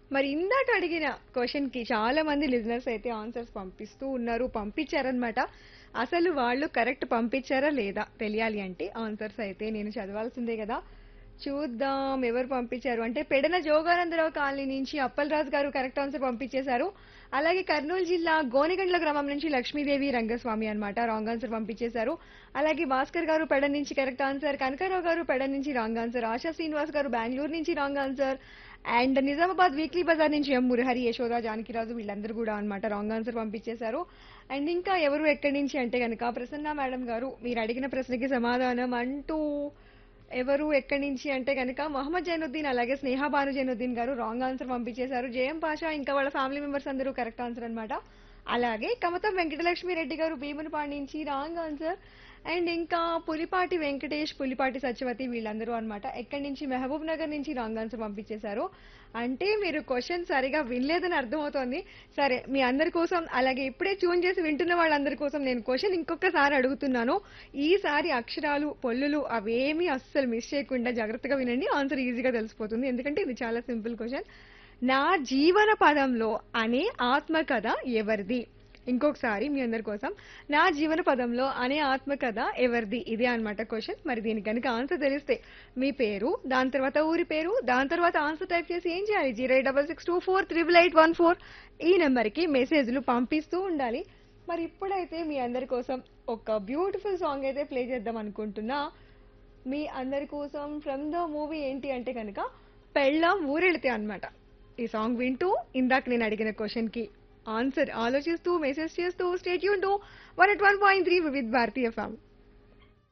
మరి ఇందాక అడిగిన క్వశ్చన్ కి చాలా మంది లిజనర్స్ అయితే ఆన్సర్స్ పంపిస్తూ ఉన్నారు, పంపించారనమాట. అసలు వాళ్ళు కరెక్ట్ పంపించారా లేదా తెలియాలి అంటే ఆన్సర్స్ అయితే నేను చదవాల్సిందే కదా. చూద్దాం ఎవరు పంపించారు అంటే పెడన జోగానందరావు కాలనీ నుంచి అప్పలరాజు గారు కరెక్ట్ ఆన్సర్ పంపించేశారు. అలాగే కర్నూలు జిల్లా గోనెగండ్ల గ్రామం నుంచి లక్ష్మీదేవి రంగస్వామి అన్నమాట రాంగ్ ఆన్సర్ పంపించేశారు. అలాగే భాస్కర్ గారు పెడ నుంచి కరెక్ట్ ఆన్సర్, కనకారావు గారు పెడ నుంచి రాంగ్ ఆన్సర్, ఆశా శ్రీనివాస్ గారు బెంగళూరు నుంచి wrong answer, and Nizamabad weekly Bazar నుంచి ఎం మురహరి, యశోద, జానకిరాజు వీళ్ళందరూ కూడా అన్నమాట రాంగ్ ఆన్సర్ పంపించేశారు. అండ్ ఇంకా ఎవరు ఎక్కడి నుంచి అంటే కనుక ప్రసన్న మేడం గారు మీరు అడిగిన ప్రశ్నకి సమాధానం అంటూ ఎవరు ఎక్కడి నుంచి అంటే కనుక మొహమ్మద్ జైనుద్దీన్ అలాగే స్నేహ భాను జైనుద్దీన్ గారు రాంగ్ ఆన్సర్ పంపించేశారు. జయం పాషా ఇంకా వాళ్ళ ఫ్యామిలీ మెంబర్స్ అందరూ కరెక్ట్ ఆన్సర్ అన్నమాట. అలాగే కమతం వెంకటలక్ష్మి రెడ్డి గారు భీమునిపాడు నుంచి రాంగ్ ఆన్సర్. అండ్ ఇంకా పులిపాటి వెంకటేష్, పులిపాటి సత్యవతి వీళ్ళందరూ అన్నమాట ఎక్కడి నుంచి మహబూబ్ నగర్ నుంచి రాంగ్ ఆన్సర్ పంపించేశారు. అంటే మీరు క్వశ్చన్ సరిగా వినలేదని అర్థమవుతోంది. సరే మీ అందరి కోసం అలాగే ఇప్పుడే ట్యూన్ చేసి వింటున్న వాళ్ళందరి కోసం నేను క్వశ్చన్ ఇంకొకసారి అడుగుతున్నాను. ఈసారి అక్షరాలు పొల్లులు అవేమీ అస్సలు మిస్ చేయకుండా జాగ్రత్తగా వినండి, ఆన్సర్ ఈజీగా తెలిసిపోతుంది. ఎందుకంటే ఇది చాలా సింపుల్ క్వశ్చన్. నా జీవన పదంలో అనే ఆత్మకథ ఎవరిది? ఇంకొకసారి మీ అందరి కోసం, నా జీవన పదంలో అనే ఆత్మకథ ఎవరిది? ఇదే అన్నమాట క్వశ్చన్. మరి దీనికి కనుక ఆన్సర్ తెలిస్తే మీ పేరు, దాని తర్వాత ఊరి పేరు, దాని తర్వాత ఆన్సర్ టైప్ చేసి ఏం చేయాలి? 08662488814 ఈ నెంబర్కి మెసేజ్లు పంపిస్తూ ఉండాలి. మరి ఇప్పుడైతే మీ అందరి కోసం ఒక బ్యూటిఫుల్ సాంగ్ అయితే ప్లే చేద్దాం అనుకుంటున్నా. మీ అందరి కోసం ఫ్రమ్ ద మూవీ ఏంటి అంటే కనుక పెళ్ళాం ఊరెళితే అన్నమాట. ఈ సాంగ్ వింటూ ఇందాక నేను అడిగిన క్వశ్చన్ కి ఆన్సర్ ఆలోచిస్తూ మెసేజ్ చేస్తూ stay tune to 101.3 Vividh Bharatiya FM.